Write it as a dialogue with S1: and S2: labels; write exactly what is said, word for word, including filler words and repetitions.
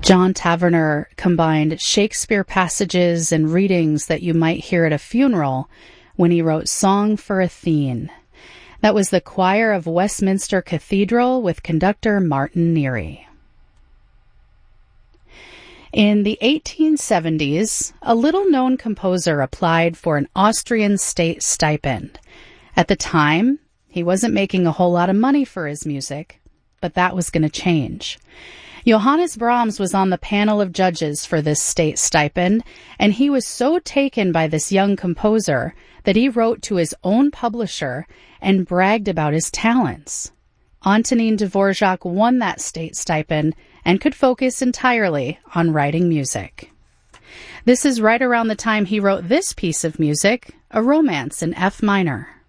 S1: John Taverner combined Shakespeare passages and readings that you might hear at a funeral when he wrote Song for Athene. That was the choir of Westminster Cathedral with conductor Martin Neary. In the eighteen seventies, a little-known composer applied for an Austrian state stipend. At the time, he wasn't making a whole lot of money for his music, but that was going to change. Johannes Brahms was on the panel of judges for this state stipend, and he was so taken by this young composer that he wrote to his own publisher and bragged about his talents. Antonin Dvorak won that state stipend and could focus entirely on writing music. This is right around the time he wrote this piece of music, a romance in F minor.